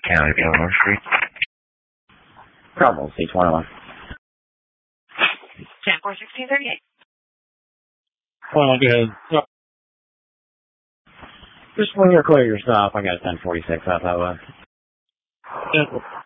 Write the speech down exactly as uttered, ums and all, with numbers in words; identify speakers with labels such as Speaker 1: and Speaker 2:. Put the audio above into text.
Speaker 1: County, Illinois Street.
Speaker 2: Bravo, C twenty-one.
Speaker 3: ten four sixteen thirty-eight.
Speaker 2: twenty-one, go ahead. Yep. Just when you're clear your stop, I got ten forty-six out that way.
Speaker 4: Yep.